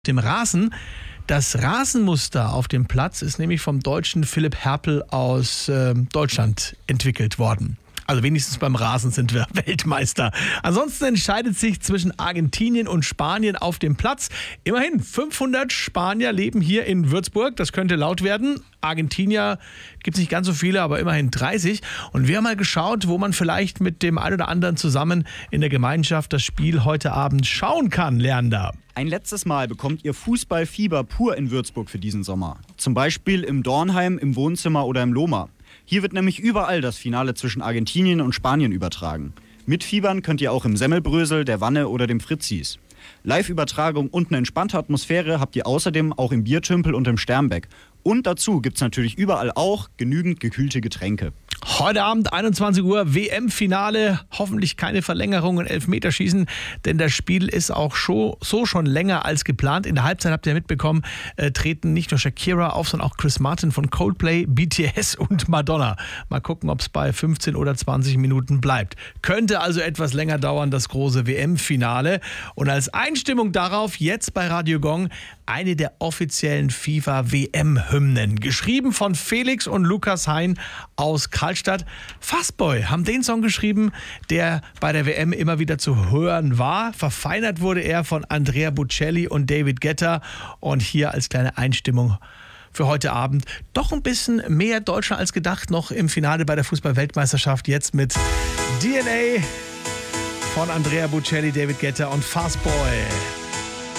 dem Rasen. Das Rasenmuster auf dem Platz ist nämlich vom deutschen Philipp Herpel aus Deutschland entwickelt worden. Also wenigstens beim Rasen sind wir Weltmeister. Ansonsten entscheidet sich zwischen Argentinien und Spanien auf dem Platz. Immerhin 500 Spanier leben hier in Würzburg. Das könnte laut werden. Argentinier gibt es nicht ganz so viele, aber immerhin 30. Und wir haben mal geschaut, wo man vielleicht mit dem einen oder anderen zusammen in der Gemeinschaft das Spiel heute Abend schauen kann, Leander. Ein letztes Mal bekommt ihr Fußballfieber pur in Würzburg für diesen Sommer. Zum Beispiel im Dornheim, im Wohnzimmer oder im Lohmar. Hier wird nämlich überall das Finale zwischen Argentinien und Spanien übertragen. Mitfiebern könnt ihr auch im Semmelbrösel, der Wanne oder dem Fritzis. Live-Übertragung und eine entspannte Atmosphäre habt ihr außerdem auch im Biertümpel und im Sternbeck. Und dazu gibt's natürlich überall auch genügend gekühlte Getränke. Heute Abend 21 Uhr WM-Finale, hoffentlich keine Verlängerung in Elfmeterschießen, denn das Spiel ist auch schon länger als geplant. In der Halbzeit, habt ihr mitbekommen, treten nicht nur Shakira auf, sondern auch Chris Martin von Coldplay, BTS und Madonna. Mal gucken, ob es bei 15 oder 20 Minuten bleibt. Könnte also etwas länger dauern, das große WM-Finale. Und als Einstimmung darauf jetzt bei Radio Gong eine der offiziellen FIFA-WM-Hymnen. Geschrieben von Felix und Lukas Hein aus Karlstadt. Fastboy haben den Song geschrieben, der bei der WM immer wieder zu hören war. Verfeinert wurde er von Andrea Bocelli und David Guetta. Und hier als kleine Einstimmung für heute Abend doch ein bisschen mehr Deutschland als gedacht noch im Finale bei der Fußball-Weltmeisterschaft. Jetzt mit DNA von Andrea Bocelli, David Guetta und Fastboy.